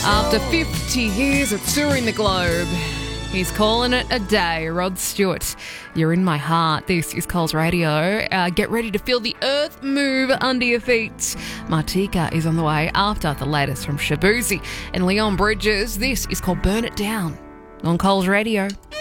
After 50 years of touring the globe, he's calling it a day. Rod Stewart, you're in my heart. This is Coles Radio. Get ready to feel the earth move under your feet. Martika is on the way after the latest from Shabuzi and Leon Bridges. This is called Burn It Down on Coles Radio.